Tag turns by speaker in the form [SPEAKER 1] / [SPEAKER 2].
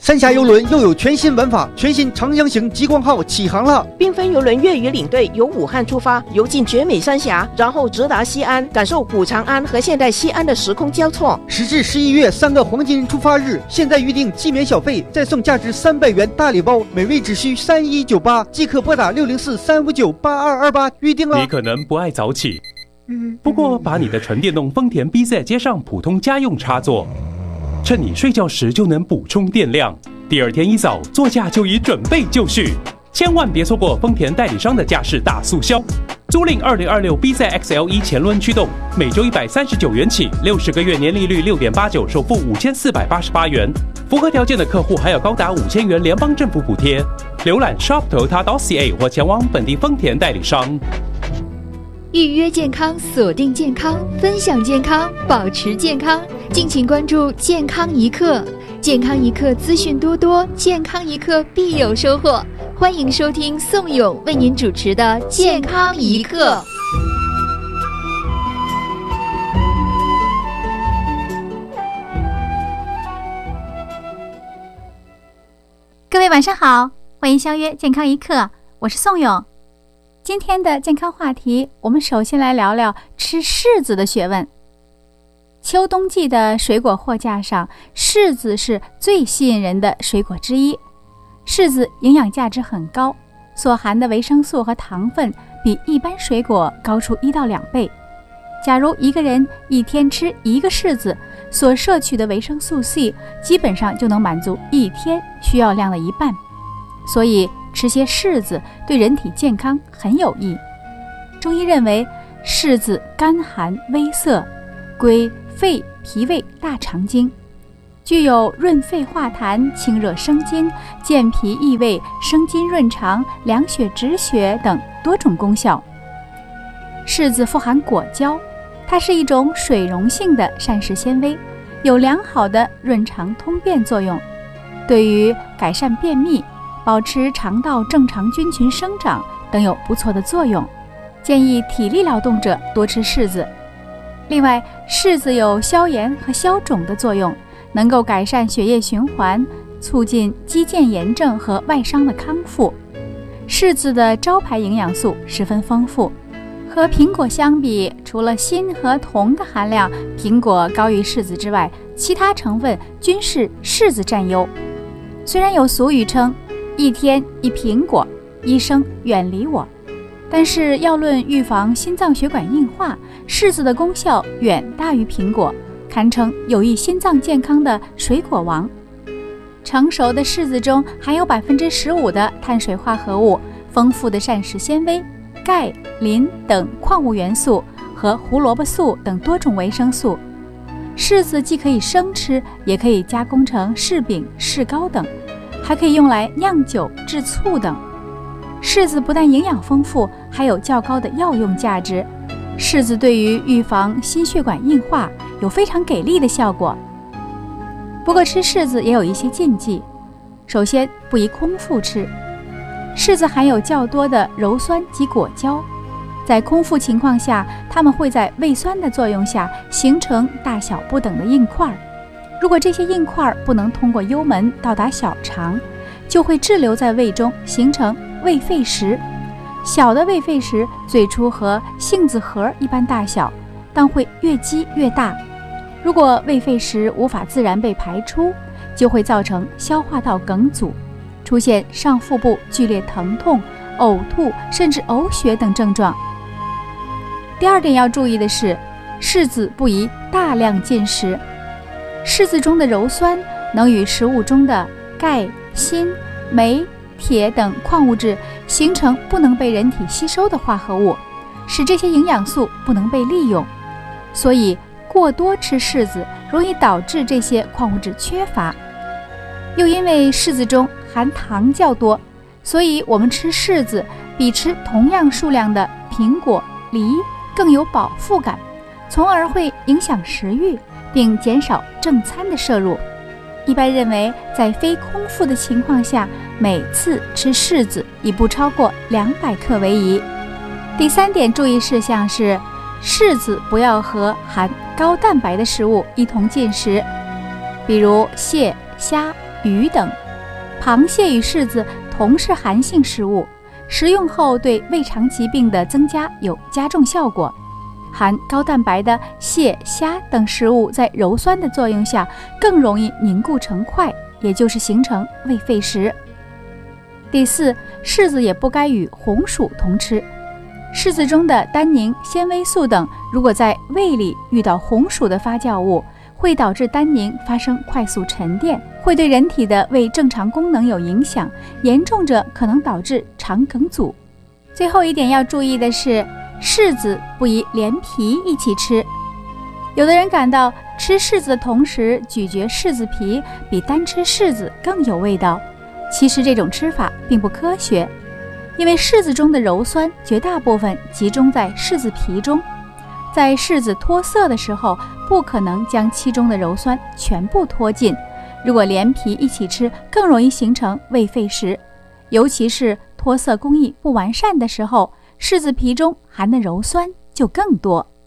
[SPEAKER 1] 三峡邮轮又有全新玩法，全新长江型极光号起航了。
[SPEAKER 2] 缤纷邮轮粤语领队由武汉出发，游进绝美三峡，然后直达西安，感受古长安和现代西安的时空交错。
[SPEAKER 1] 时至11月3个黄金出发日，现在预定即免小费，再送价值300元大礼包，每位只需3198，即可拨打604-359-8228预定了。
[SPEAKER 3] 你可能不爱早起，不过把你的纯电动丰田 BZ 接上普通家用插座，趁你睡觉时就能补充电量。第二天一早，座驾就已准备就绪。千万别错过丰田代理商的驾驶大促销，租赁2026 BZ XL1 前轮驱动，每周139元起，60个月年利率6.89%，首付5488元。符合条件的客户还有高达5000元联邦政府补贴。浏览 shop.toyota.ca 或前往本地丰田代理商。
[SPEAKER 4] 预约健康，锁定健康，分享健康，保持健康。敬请关注健康一刻，健康一刻资讯多多，健康一刻必有收获。欢迎收听宋勇为您主持的健康一刻。
[SPEAKER 5] 各位晚上好，欢迎相约健康一刻，我是宋勇。今天的健康话题，我们首先来聊聊吃柿子的学问。秋冬季的水果货架上，柿子是最吸引人的水果之一。柿子营养价值很高，所含的维生素和糖分比一般水果高出1到2倍。假如一个人一天吃1个柿子，所摄取的维生素 C 基本上就能满足一天需要量的一半。所以吃些柿子对人体健康很有益。中医认为，柿子甘寒微涩，归肺、脾胃、大肠经，具有润肺化痰、清热生津、健脾益胃、生津润肠、凉血止血等多种功效。柿子富含果胶，它是一种水溶性的膳食纤维，有良好的润肠通便作用，对于改善便秘、保持肠道正常菌群生长等有不错的作用，建议体力劳动者多吃柿子。另外，柿子有消炎和消肿的作用，能够改善血液循环，促进肌腱炎症和外伤的康复。柿子的招牌营养素十分丰富，和苹果相比，除了锌和铜的含量苹果高于柿子之外，其他成分均是柿子占优。虽然有俗语称一天一苹果，医生远离我，但是要论预防心脏血管硬化，柿子的功效远大于苹果，堪称有益心脏健康的水果王。成熟的柿子中含有15%的碳水化合物，丰富的膳食纤维、钙、磷等矿物元素和胡萝卜素等多种维生素。柿子既可以生吃，也可以加工成柿饼、柿糕等，还可以用来酿酒、制醋等。柿子不但营养丰富，还有较高的药用价值。柿子对于预防心血管硬化有非常给力的效果。不过吃柿子也有一些禁忌，首先不宜空腹吃。柿子含有较多的鞣酸及果胶，在空腹情况下，它们会在胃酸的作用下形成大小不等的硬块。如果这些硬块不能通过幽门到达小肠，就会滞留在胃中，形成胃废食。小的胃废食最初和杏子核一般大小，但会越积越大。如果胃废食无法自然被排出，就会造成消化道梗阻，出现上腹部剧烈疼痛、呕吐甚至呕血等症状。第二点要注意的是，柿子不宜大量进食。柿子中的鞣酸能与食物中的钙、锌、镁、铁等矿物质形成不能被人体吸收的化合物，使这些营养素不能被利用，所以过多吃柿子容易导致这些矿物质缺乏。又因为柿子中含糖较多，所以我们吃柿子比吃同样数量的苹果、梨更有饱腹感，从而会影响食欲，并减少正餐的摄入。一般认为，在非空腹的情况下，每次吃柿子以不超过200克为宜。第三点注意事项是，柿子不要和含高蛋白的食物一同进食，比如蟹、虾、 鱼等。螃蟹与柿子同是寒性食物，食用后对胃肠疾病的增加有加重效果。含高蛋白的蟹、虾等食物在鞣酸的作用下更容易凝固成块，也就是形成胃废食。第四，柿子也不该与红薯同吃。柿子中的单宁、纤维素等如果在胃里遇到红薯的发酵物，会导致单宁发生快速沉淀，会对人体的胃正常功能有影响，严重者可能导致肠梗阻。最后一点要注意的是，柿子不宜连皮一起吃。有的人感到吃柿子的同时咀嚼柿子皮比单吃柿子更有味道，其实这种吃法并不科学，因为柿子中的鞣酸绝大部分集中在柿子皮中，在柿子脱色的时候不可能将其中的鞣酸全部脱尽，如果连皮一起吃更容易形成胃废食，尤其是脱色工艺不完善的时候，柿子皮中含的鞣酸就更多。